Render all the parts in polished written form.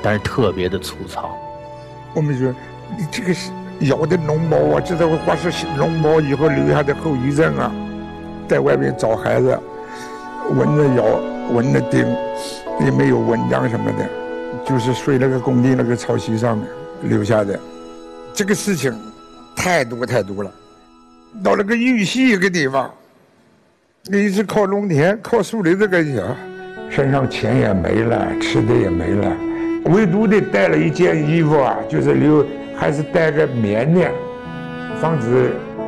但是特别的粗糙。 我们说你这个是咬的脓包啊，知道或是脓包以后留下的后遗症啊，在外面找孩子，蚊子咬，蚊子叮，也没有蚊帐什么的，就是睡那个工地那个草席上面留下的。这个事情太多太多了。到那个玉溪一个地方，一直靠农田靠树林这个家，身上钱也没了，吃的也没了，唯独的带了一件衣服啊，就是还是带个棉的，防止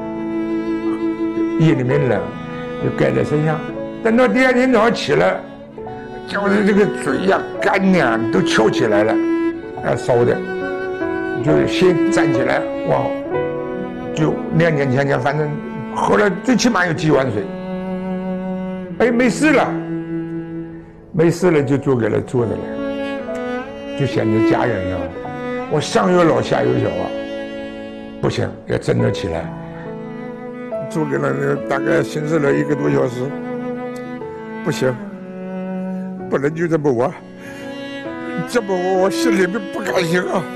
夜里面冷，就盖在身上。等到第二天早上起来，觉得这个嘴呀、肝呀都翘起来了，烧的，就先站起来，哇，就踉踉跄跄，反正后来最起码有几碗水。哎，没事了，没事了就坐给他坐着了，就显得家人了。我上有老下有小啊，不行，要振作起来。坐给了大概行驶了1个多小时，不行，不能就这么玩，这么我心里面不开心啊。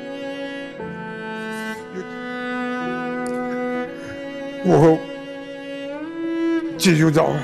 过后继续找，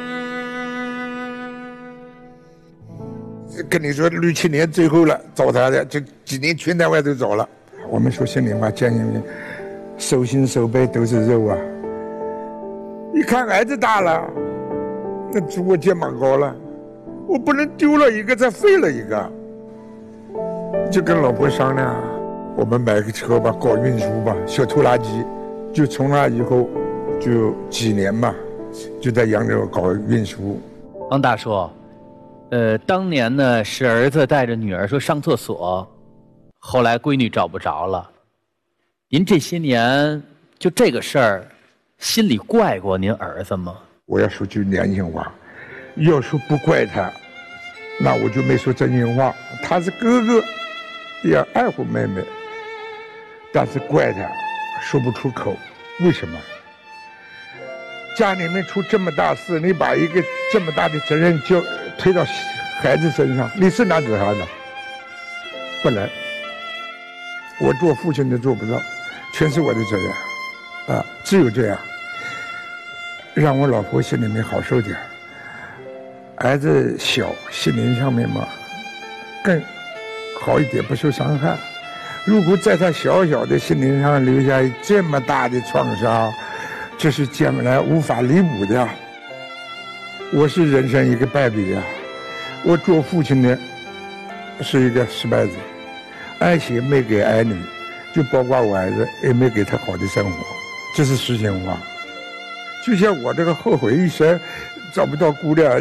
跟你说6、7年最后了，找他的就几年全在外头找了。我们说心里话，见人手心手背都是肉啊。一看儿子大了，那猪我肩膀高了，我不能丢了一个再废了一个，就跟老婆商量，我们买个车吧，搞运输吧，小拖拉机。就从那以后就几年吧，就在扬州搞运输。 王大叔，当年呢是儿子带着女儿说上厕所，后来闺女找不着了。您这些年就这个事儿，心里怪过您儿子吗？ 我要说句良心话，要说不怪他，那我就没说真心话。他是哥哥，也爱护妹妹，但是怪他说不出口。为什么？家里面出这么大事，你把一个这么大的责任就推到孩子身上，你是哪子孩子？不能。我做父亲的做不到，全是我的责任啊！只有这样，让我老婆心里面好受点。儿子小，心灵上面嘛更好一点，不受伤害。如果在他小小的心灵上留下这么大的创伤，这是将来无法弥补的。我是人生一个败笔啊！我做父亲的是一个失败者，而且没给儿女，就包括我儿子，也没给他好的生活，这是实情话。就像我这个后悔一生找不到姑娘，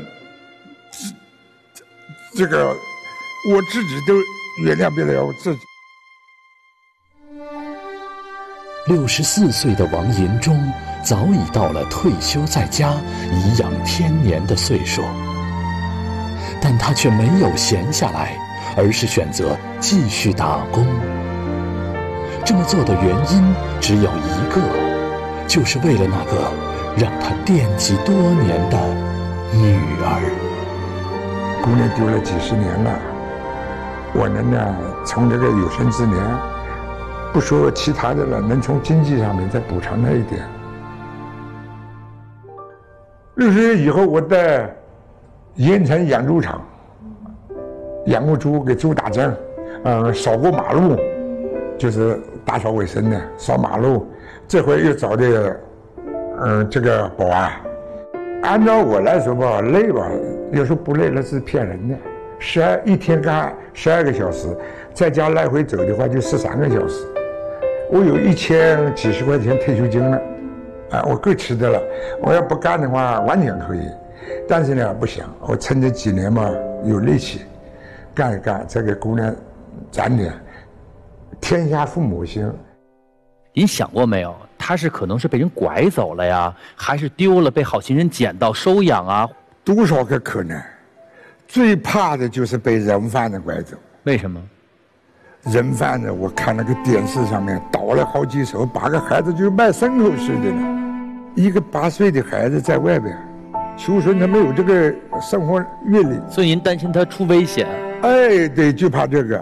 这个我自己都原谅不了我自己。 64岁的王银忠早已到了退休在家颐养天年的岁数，但他却没有闲下来，而是选择继续打工。这么做的原因只有一个，就是为了那个让他惦记多年的女儿。 姑娘丢了几十年了，我能呢从这个有生之年，不说其他的了，能从经济上面再补偿他一点。60岁以后，我在盐城养猪场养过猪，给猪打针，扫过马路，就是打扫卫生的，扫马路。这回又找的，这个保安。按照我来说吧，累吧，有时候不累那是骗人的。一天干12个小时，在家来回走的话就13个小时。我有1000几十块钱退休金了，我够吃的了。我要不干的话，完全可以。但是呢，不行，我趁这几年嘛有力气，干一干，再给姑娘攒点。天下父母心。 您想过没有？他是可能是被人拐走了呀，还是丢了被好心人捡到收养啊？ 多少个可能？最怕的就是被人贩子拐走。 为什么？ 人贩子，我看那个电视上面倒了好几手，把个孩子就卖牲口似的了。一个8岁的孩子在外边，求生他没有这个生活阅历， 所以您担心他出危险？ 哎，对，就怕这个。